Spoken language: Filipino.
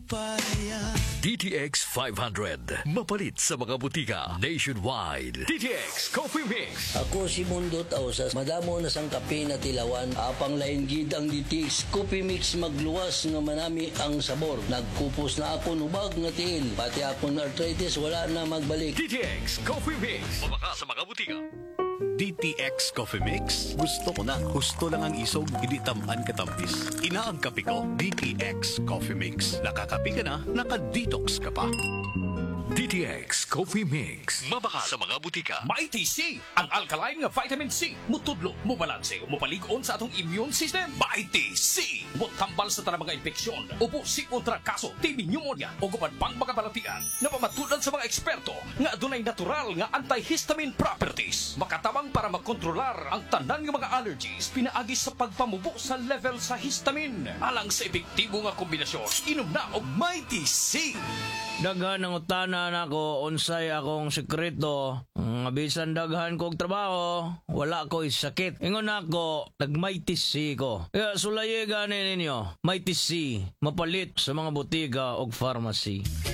DTX 500. Mapalit sa mga butika nationwide. DTX Coffee Mix. Ako si Mundo Tausas, madamo na sang kape na tilawan, apang lain gid ang DTX Coffee Mix magluwas nga manami ang sabor. Nagkupos na ako nubag nga tiil, pati akong arthritis wala na magbalik. DTX Coffee Mix. Mabaka sa mga butika. DTX Coffee Mix. Gusto ko na. Gusto lang ang isog, hindi tamaan katampis. Ina ang kape ko, DTX Coffee Mix. Nakakape ka na, naka-detox ka pa. DTX Coffee Mix. Mabaka sa mga butika. Mighty C, ang alkaline nga vitamin C. Mutudlo, mubalanse, mupaligon sa atong immune system. Mighty C, mutambal sa tanang mga infeksyon. Upo si ultrakaso, TB pneumonia, o gupan pang mga balatian. Napamatudan sa mga eksperto nga adunay natural nga antihistamine properties. Makatabang para makontrolar ang tanan nga mga allergies pinaagi sa pagpamubo sa level sa histamine. Alang sa epektibo nga kombinasyon, inom na og Mighty C. Daghan ang utana nako unsay akong sekreto. Bisan daghan kog trabaho, wala ko sakit. Ingon ako, nag-Mighty C ko. Kaya sulaye gani ninyo, Mighty C, mapalit sa mga butika og pharmacy.